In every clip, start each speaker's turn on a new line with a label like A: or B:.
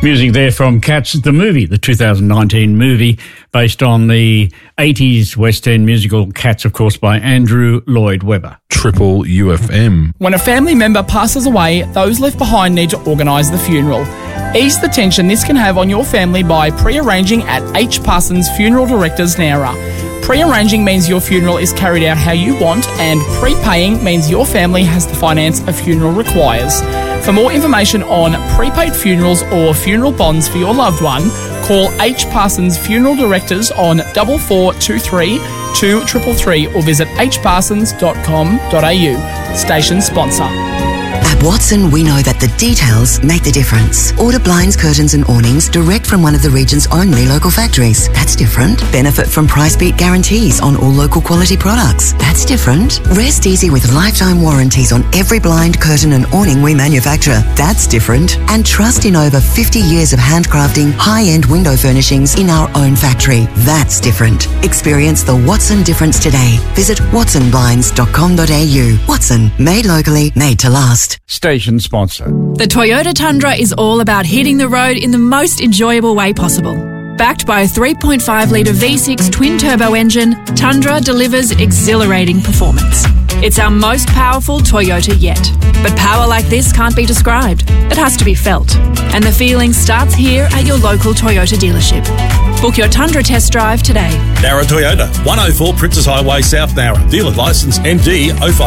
A: Music there from Cats, the movie, the 2019 movie, based on the 80s West End musical Cats, of course, by Andrew Lloyd Webber.
B: Triple UFM.
C: When a family member passes away, those left behind need to organise the funeral. Ease the tension this can have on your family by pre-arranging at H. Parsons Funeral Directors, Nowra. Pre-arranging means your funeral is carried out how you want, and prepaying means your family has the finance a funeral requires. For more information on prepaid funerals or funeral bonds for your loved one, call H. Parsons Funeral Directors on 4423 2333 or visit hparsons.com.au. Station sponsor.
D: At Watson, we know that the details make the difference. Order blinds, curtains and awnings direct from one of the region's only local factories. That's different. Benefit from price beat guarantees on all local quality products. That's different. Rest easy with lifetime warranties on every blind, curtain and awning we manufacture. That's different. And trust in over 50 years of handcrafting high-end window furnishings in our own factory. That's different. Experience the Watson difference today. Visit watsonblinds.com.au. Watson, made locally, made to last.
A: Station sponsor.
E: The Toyota Tundra is all about hitting the road in the most enjoyable way possible. Backed by a 3.5-litre V6 twin-turbo engine, Tundra delivers exhilarating performance. It's our most powerful Toyota yet. But power like this can't be described. It has to be felt. And the feeling starts here at your local Toyota dealership. Book your Tundra test drive today.
F: Nowra Toyota, 104 Princess Highway, South Nowra. Dealer licence MD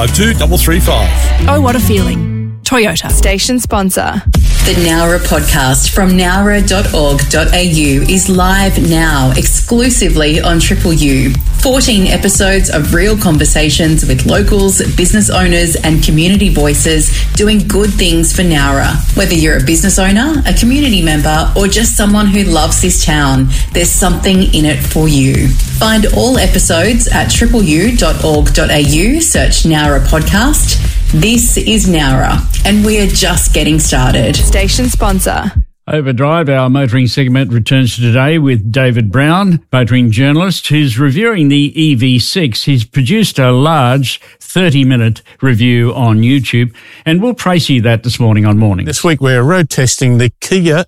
F: 052335.
E: Oh, what a feeling. Toyota.
G: Station sponsor.
H: The Nowra podcast from nowra.org.au is live now, exclusively on Triple U. 14 episodes of real conversations with locals, business owners and community voices doing good things for Nowra. Whether you're a business owner, a community member or just someone who loves this town, there's something in it for you. Find all episodes at tripleu.org.au, search Nowra podcast. This is Nowra, and we are just getting started.
G: Station sponsor.
A: Overdrive, our motoring segment, returns today with David Brown, motoring journalist, who's reviewing the EV6. He's produced a large 30-minute review on YouTube, and we'll praise you that this morning on Mornings.
I: This week we're road testing the Kia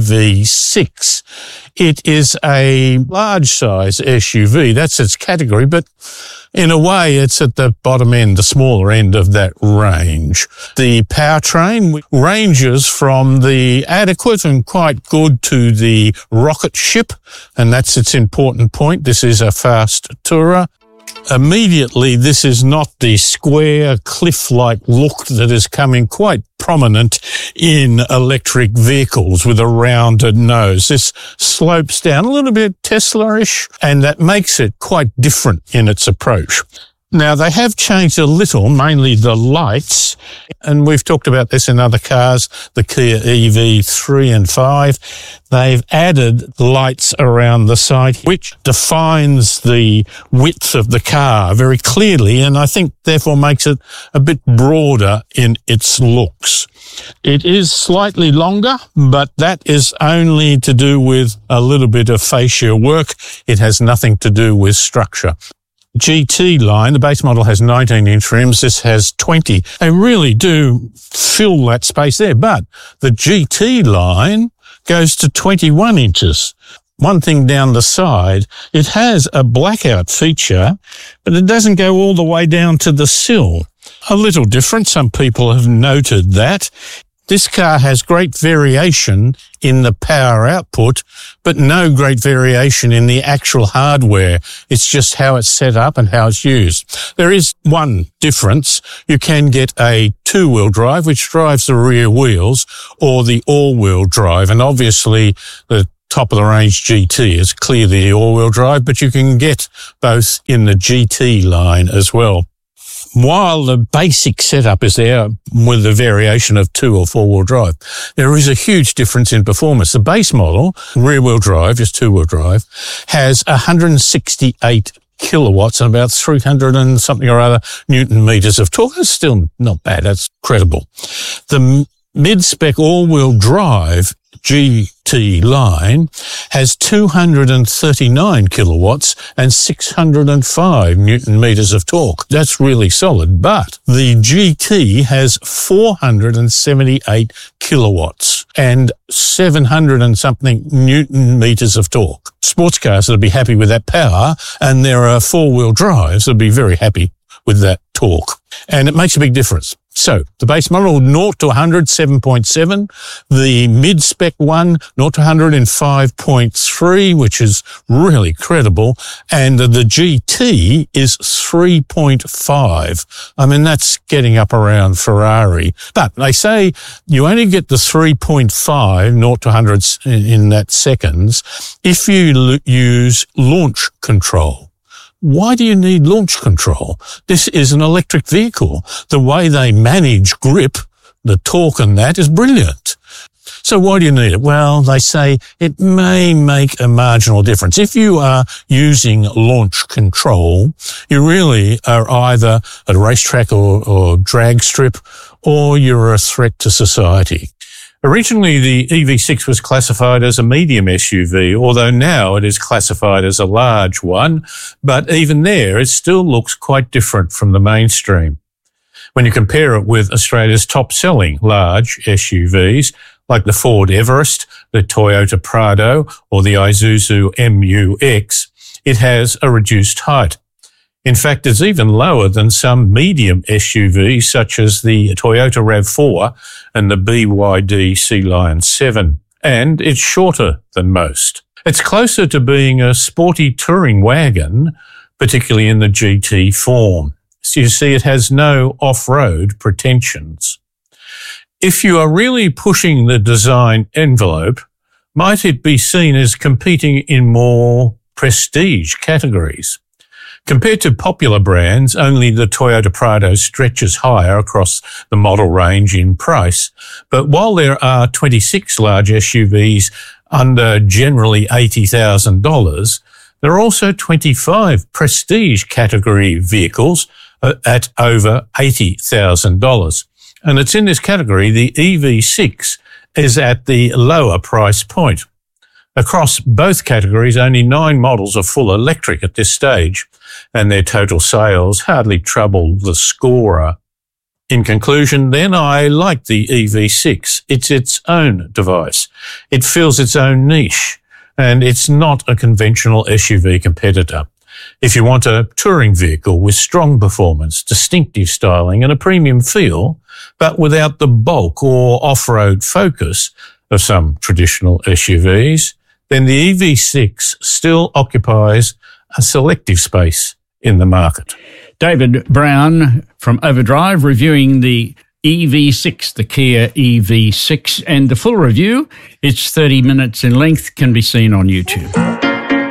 I: EV6. It is a large-size SUV. That's its category, but in a way, it's at the bottom end, the smaller end of that range. The powertrain ranges from the adequate and quite good to the rocket ship, and that's its important point. This is a fast tourer. Immediately, this is not the square cliff-like look that is coming quite prominent in electric vehicles with a rounded nose. This slopes down a little bit Tesla-ish, and that makes it quite different in its approach. Now, they have changed a little, mainly the lights, and we've talked about this in other cars, the Kia EV3 and 5. They've added lights around the side, which defines the width of the car very clearly, and I think therefore makes it a bit broader in its looks. It is slightly longer, but that is only to do with a little bit of fascia work. It has nothing to do with structure. GT line, the base model has 19-inch rims. This has 20. They really do fill that space there, but the GT line goes to 21 inches. One thing down the side, it has a blackout feature, but it doesn't go all the way down to the sill. A little different. Some people have noted that. This car has great variation in the power output, but no great variation in the actual hardware. It's just how it's set up and how it's used. There is one difference. You can get a two-wheel drive, which drives the rear wheels, or the all-wheel drive. And obviously, the top-of-the-range GT is clearly the all-wheel drive, but you can get both in the GT line as well. While the basic setup is there with the variation of two or four-wheel drive, there is a huge difference in performance. The base model, rear-wheel drive, just two-wheel drive, has 168 kilowatts and about 300 and something or other Newton meters of torque. That's still not bad. That's credible. The mid-spec all-wheel drive GT line has 239 kilowatts and 605 Newton meters of torque. That's really solid. But the GT has 478 kilowatts. and 700 and something Newton meters of torque. Sports cars that'll be happy with that power, and there are four-wheel drives that'll be very happy with that torque. And it makes a big difference. So the base model, 0 to 100, 7.7. The mid-spec one, 0 to 100 in 5.3, which is really credible. And the GT is 3.5. I mean, that's getting up around Ferrari. But they say you only get the 3.5, 0 to 100 in that seconds, if you use launch control. Why do you need launch control? This is an electric vehicle. The way they manage grip, the torque and that is brilliant. So why do you need it? Well, they say it may make a marginal difference. If you are using launch control, you really are either at a racetrack or drag strip, or you're a threat to society. Originally, the EV6 was classified as a medium SUV, although now it is classified as a large one. But even there, it still looks quite different from the mainstream. When you compare it with Australia's top-selling large SUVs, like the Ford Everest, the Toyota Prado, or the Isuzu MU-X, it has a reduced height. In fact, it's even lower than some medium SUVs such as the Toyota RAV4 and the BYD Sea Lion 7, and it's shorter than most. It's closer to being a sporty touring wagon, particularly in the GT form. So you see, it has no off-road pretensions. If you are really pushing the design envelope, might it be seen as competing in more prestige categories? Compared to popular brands, only the Toyota Prado stretches higher across the model range in price. But while there are 26 large SUVs under generally $80,000, there are also 25 prestige category vehicles at over $80,000. And it's in this category the EV6 is at the lower price point. Across both categories, only 9 models are full electric at this stage, and their total sales hardly trouble the scorer. In conclusion, then, I like the EV6. It's its own device. It fills its own niche, and it's not a conventional SUV competitor. If you want a touring vehicle with strong performance, distinctive styling, and a premium feel, but without the bulk or off-road focus of some traditional SUVs, then the EV6 still occupies a selective space in the market.
A: David Brown from Overdrive reviewing the EV6, the Kia EV6, and the full review, it's 30 minutes in length, can be seen on YouTube.